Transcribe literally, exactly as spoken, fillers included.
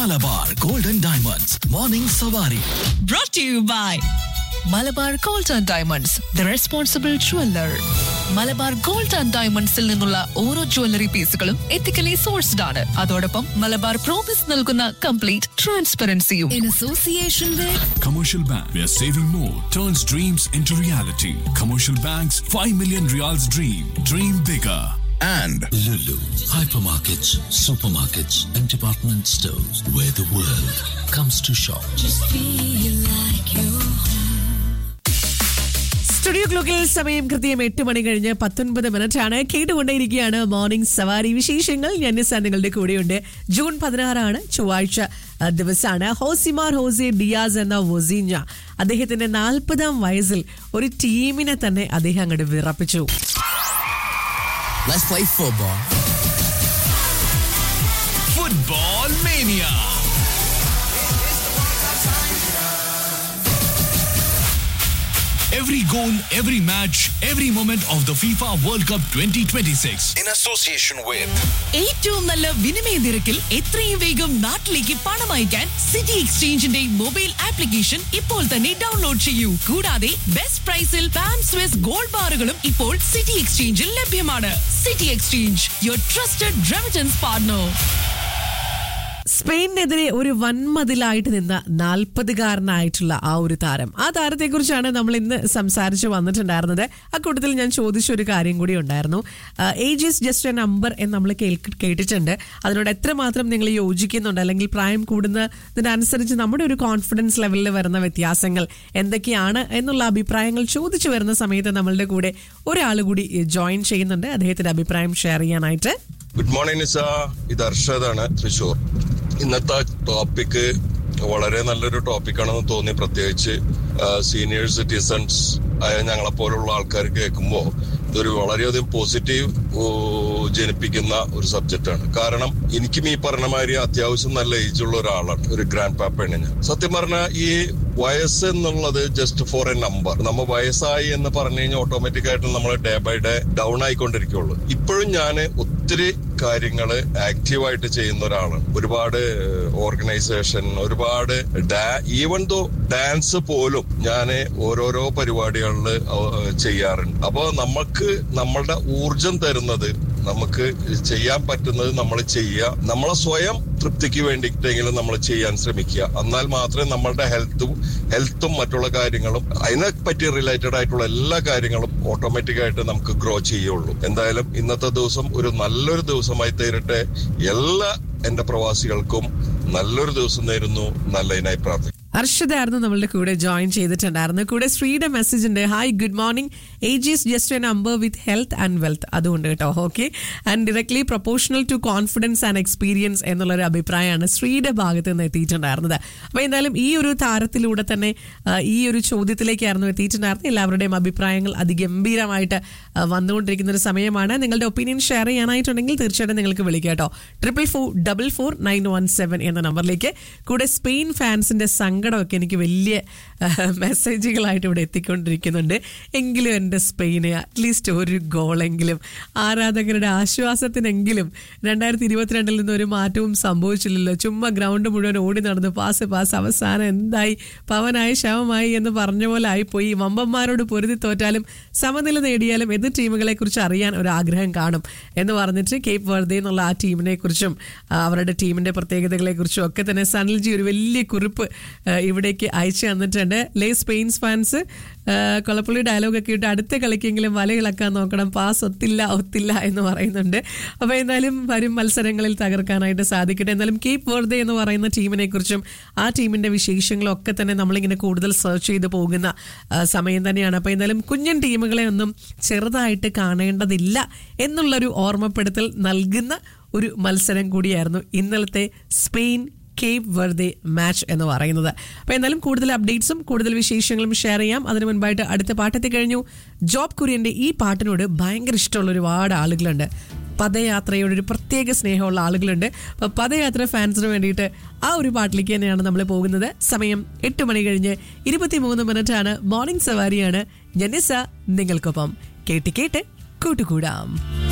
Malabar Golden Diamonds Morning Savari. Brought to you by Malabar gold and diamonds, the responsible jeweller. Malabar gold and ഡയമണ്ട്സിൽ നിന്നുള്ള ഓരോ jewellery പീസുകളും ethically sourced ആണ്. അതോടൊപ്പം Malabar promise നൽകുന്ന complete ട്രാൻസ്പെറൻസിയും. In association with Commercial Bank, where saving more turns dreams into reality. Commercial Bank's five million reals dream. Dream bigger. And Lulu, hypermarkets, supermarkets, and department stores where the world comes to shop. just feel like you. Studio ക്ലോക്കിൽ സമയം കൃത്യം എട്ട് മണി കഴിഞ്ഞ് പത്തൊൻപത് minute ആണ്. കേട്ടുകൊണ്ടേയിരിക്കുകയാണ് morning സവാരി വിശേഷങ്ങൾ. ഞാൻ നിങ്ങളുടെ കൂടെയുണ്ട്. ജൂൺ പതിനാറാണ്, ചൊവ്വാഴ്ച ദിവസമാണ്. ഹോസിമാർ ഹോസെ ഡിയാസ് എന്ന വൊസീഞ്ഞ അദ്ദേഹത്തിന്റെ നാൽപ്പതാം വയസ്സിൽ ഒരു ടീമിനെ തന്നെ അദ്ദേഹം അങ്ങോട്ട് വിറപ്പിച്ചു. let's play football. Football Mania. Every goal, every match, every moment of the FIFA World Cup twenty twenty-six. In association with ഏറ്റവും നല്ല വിനിമയ നിരക്കിൽ എത്രയും വേഗം നാട്ടിലേക്ക് പണം അയക്കാൻ സിറ്റി എക്സ്ചേഞ്ചിന്റെ മൊബൈൽ ആപ്ലിക്കേഷൻ ഇപ്പോൾ തന്നെ ഡൗൺലോഡ് ചെയ്യൂ. കൂടാതെ ബെസ്റ്റ് പ്രൈസിൽ പാം സ്വിസ് ഗോൾഡ് ബാറുകളും ഇപ്പോൾ സിറ്റി എക്സ്ചേഞ്ചിൽ ലഭ്യമാണ്. City exchange, your trusted remittance partner. സ്പെയിനെതിരെ ഒരു വൻമതിലായിട്ട് നിന്ന നാൽപ്പതുകാരനായിട്ടുള്ള ആ ഒരു താരം, ആ താരത്തെക്കുറിച്ചാണ് നമ്മൾ ഇന്ന് സംസാരിച്ച് വന്നിട്ടുണ്ടായിരുന്നത്. അക്കൂട്ടത്തിൽ ഞാൻ ചോദിച്ച ഒരു കാര്യം കൂടി ഉണ്ടായിരുന്നു. Age is just A number എന്ന് നമ്മൾ കേട്ടിട്ടുണ്ട്. അതിനോട് എത്രമാത്രം നിങ്ങൾ യോജിക്കുന്നുണ്ട്, അല്ലെങ്കിൽ പ്രായം കൂടുന്നതിനനുസരിച്ച് നമ്മുടെ ഒരു കോൺഫിഡൻസ് ലെവലിൽ വരുന്ന വ്യത്യാസങ്ങൾ എന്തൊക്കെയാണ് എന്നുള്ള അഭിപ്രായങ്ങൾ ചോദിച്ചു വരുന്ന സമയത്ത് നമ്മളുടെ കൂടെ ഒരാൾ കൂടി ജോയിൻ ചെയ്യുന്നുണ്ട് അദ്ദേഹത്തിന്റെ അഭിപ്രായം ഷെയർ ചെയ്യാനായിട്ട്. ഗുഡ് മോർണിംഗ് നിസ, ഇത് അർഷദാണ്, തൃശൂർ. ഇന്നത്തെ ടോപ്പിക്ക് വളരെ നല്ലൊരു ടോപ്പിക്കാണെന്ന് തോന്നി. പ്രത്യേകിച്ച് സീനിയർ സിറ്റിസൺസ് ആയ ഞങ്ങളെപ്പോലുള്ള ആൾക്കാർ കേൾക്കുമ്പോൾ ഇതൊരു വളരെയധികം പോസിറ്റീവ് ജനിപ്പിക്കുന്ന ഒരു സബ്ജക്റ്റാണ്. കാരണം എനിക്കും ഈ പറഞ്ഞ മാതിരി അത്യാവശ്യം നല്ല ഏജുള്ള ഒരാളാണ്, ഒരു ഗ്രാൻഡ് പാപ്പയാണ് ഞാൻ. സത്യം പറഞ്ഞാൽ ഈ വയസ്സ് എന്നുള്ളത് ജസ്റ്റ് ഫോർ എ നമ്പർ. നമ്മൾ വയസ്സായി എന്ന് പറഞ്ഞു കഴിഞ്ഞാൽ ഓട്ടോമാറ്റിക് ആയിട്ട് നമ്മൾ ഡേ ബൈ ഡേ ഡൗൺ ആയിക്കൊണ്ടിരിക്കുള്ളൂ. ഇപ്പോഴും ഞാൻ ഒത്തിരി കാര്യങ്ങൾ ആക്റ്റീവായിട്ട് ചെയ്യുന്ന ഒരാളാണ്. ഒരുപാട് ഓർഗനൈസേഷൻ, ഒരുപാട് ഈവൻ ദോ ഡാൻസ് പോലും ഞാൻ ഓരോരോ പരിപാടികളിൽ ചെയ്യാറുണ്ട്. അപ്പൊ നമുക്ക് നമ്മളുടെ ഊർജം തരുന്നത്, നമുക്ക് ചെയ്യാൻ പറ്റുന്നത് നമ്മൾ ചെയ്യുക. നമ്മളെ സ്വയം തൃപ്തിക്ക് വേണ്ടിയിട്ടെങ്കിലും നമ്മൾ ചെയ്യാൻ ശ്രമിക്കുക. എന്നാൽ മാത്രമേ നമ്മളുടെ ഹെൽത്തും ഹെൽത്തും മറ്റുള്ള കാര്യങ്ങളും അതിനെ പറ്റി റിലേറ്റഡ് ആയിട്ടുള്ള എല്ലാ കാര്യങ്ങളും ഓട്ടോമാറ്റിക് ആയിട്ട് നമുക്ക് ഗ്രോ ചെയ്യുള്ളൂ. എന്തായാലും ഇന്നത്തെ ദിവസം ഒരു നല്ലൊരു ദിവസമായി തീരട്ടെ. എല്ലാ എന്റെ പ്രവാസികൾക്കും നല്ലൊരു ദിവസം നേരുന്നു. നല്ലതിനായി പ്രാർത്ഥിക്കും. അർഷദായിരുന്നു നമ്മളുടെ കൂടെ ജോയിൻ ചെയ്തിട്ടുണ്ടായിരുന്നു. കൂടെ ശ്രീയുടെ മെസ്സേജ് ഉണ്ട്. Hi, good morning. Age is just A number with health and wealth. അതുകൊണ്ട് കേട്ടോ, okay. And directly proportional to confidence and experience എന്നുള്ളൊരു അഭിപ്രായമാണ് ശ്രീയുടെ ഭാഗത്ത് നിന്ന് എത്തിയിട്ടുണ്ടായിരുന്നത്. അപ്പോൾ എന്തായാലും ഈ ഒരു താരത്തിലൂടെ തന്നെ ഈ ഒരു ചോദ്യത്തിലേക്കായിരുന്നു എത്തിയിട്ടുണ്ടായിരുന്നത്. എല്ലാവരുടെയും അഭിപ്രായങ്ങൾ അതിഗംഭീരമായിട്ട് വന്നുകൊണ്ടിരിക്കുന്ന ഒരു സമയമാണ്. നിങ്ങളുടെ ഒപ്പീനിയൻ ഷെയർ ചെയ്യാനായിട്ടുണ്ടെങ്കിൽ തീർച്ചയായിട്ടും നിങ്ങൾക്ക് വിളിക്കാം കേട്ടോ. Triple four double four nine one seven എന്ന നമ്പറിലേക്ക്. കൂടെ സ്പെയിൻ ഫാൻസിന്റെ സങ്കടമൊക്കെ എനിക്ക് വലിയ മെസ്സേജുകളായിട്ട് ഇവിടെ എത്തിക്കൊണ്ടിരിക്കുന്നുണ്ട്. എങ്കിലും എൻ്റെ സ്പെയിന് അറ്റ്ലീസ്റ്റ് ഒരു ഗോളെങ്കിലും, ആരാധകരുടെ ആശ്വാസത്തിനെങ്കിലും. രണ്ടായിരത്തി ഇരുപത്തിരണ്ടിൽ നിന്ന് ഒരു മാറ്റവും സംഭവിച്ചില്ലല്ലോ. ചുമ്മാ ഗ്രൗണ്ട് മുഴുവൻ ഓടി നടന്ന് പാസ് പാസ് അവസാനം എന്തായി, പവനായി ശവമായി എന്ന് പറഞ്ഞ പോലെ ആയിപ്പോയി. വമ്പന്മാരോട് പൊരുതി തോറ്റാലും സമനില നേടിയാലും എതിർ ടീമുകളെ കുറിച്ച് അറിയാൻ ഒരു ആഗ്രഹം കാണും എന്ന് പറഞ്ഞിട്ട് കേപ്പ് വെർദെ എന്നുള്ള ആ ടീമിനെ കുറിച്ചും അവരുടെ ടീമിന്റെ പ്രത്യേകതകളെ കുറിച്ചും ഒക്കെ തന്നെ സനിൽജി ഒരു വലിയ കുറിപ്പ് ഇവിടേക്ക് അയച്ചു തന്നിട്ടുണ്ട്. ലേ സ്പെയിൻസ് ഫാൻസ് കൊളപ്പുള്ളി ഡയലോഗൊക്കെ ഇട്ട് അടുത്ത കളിക്കെങ്കിലും വലയിളക്കാൻ നോക്കണം, പാസ് ഒത്തില്ല ഒത്തില്ല എന്ന് പറയുന്നുണ്ട്. അപ്പോൾ എന്തായാലും വരും മത്സരങ്ങളിൽ തകർക്കാനായിട്ട് സാധിക്കട്ടെ. എന്നാലും കേപ്പ് വെർദെ എന്ന് പറയുന്ന ടീമിനെ കുറിച്ചും ആ ടീമിന്റെ വിശേഷങ്ങളും ഒക്കെ തന്നെ നമ്മളിങ്ങനെ കൂടുതൽ സെർച്ച് ചെയ്ത് പോകുന്ന സമയം തന്നെയാണ്. അപ്പോൾ എന്തായാലും കുഞ്ഞൻ ടീമുകളെ ഒന്നും ചെറുതായിട്ട് കാണേണ്ടതില്ല എന്നുള്ളൊരു ഓർമ്മപ്പെടുത്തൽ നൽകുന്ന ഒരു മത്സരം കൂടിയായിരുന്നു ഇന്നലത്തെ സ്പെയിൻ കേപ്പ് വെർദെ മാച്ച് എന്ന് പറയുന്നത്. അപ്പോൾ എന്തായാലും കൂടുതൽ അപ്ഡേറ്റ്സും കൂടുതൽ വിശേഷങ്ങളും ഷെയർ ചെയ്യാം. അതിനു മുൻപായിട്ട് അടുത്ത പാട്ടെത്തി കഴിഞ്ഞു. ജോബ് കുര്യന്റെ ഈ പാട്ടിനോട് ഭയങ്കര ഇഷ്ടമുള്ള ഒരുപാട് ആളുകളുണ്ട്. പദയാത്രയോട് ഒരു പ്രത്യേക സ്നേഹമുള്ള ആളുകളുണ്ട്. അപ്പോൾ പദയാത്ര ഫാൻസിന് വേണ്ടിയിട്ട് ആ ഒരു പാട്ടിലേക്ക് തന്നെയാണ് നമ്മൾ പോകുന്നത്. സമയം എട്ട് മണി കഴിഞ്ഞ് ഇരുപത്തി മൂന്ന് മിനിറ്റ് ആണ്. മോർണിംഗ് സവാരിയാണ്. ജനിസ നിങ്ങൾക്കൊപ്പം. കേട്ട് കേട്ട് കൂട്ടുകൂടാം.